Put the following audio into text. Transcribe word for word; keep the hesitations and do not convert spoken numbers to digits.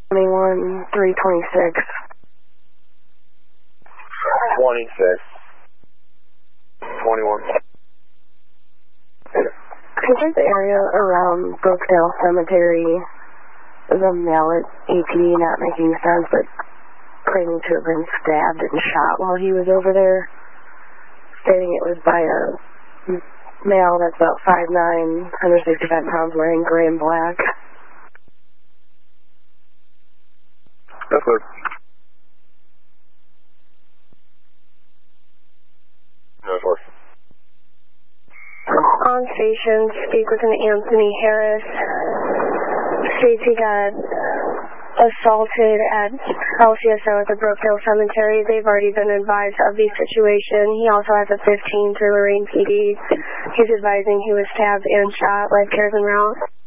twenty-one, three twenty-six. twenty-six. twenty-one. I think the area around Brookdale Cemetery, the male at A P D not making sense, but claiming to have been stabbed and shot while he was over there, stating it was by a male that's about five nine, one hundred sixty-five pounds, wearing gray and black. That's good. That's worse. On station, speak with an Anthony Harris. States he got assaulted at L C S O at the Brookdale Cemetery. They've already been advised of the situation. He also has a fifteen through Lorraine P D. He's advising he was stabbed and shot. Life cares en route.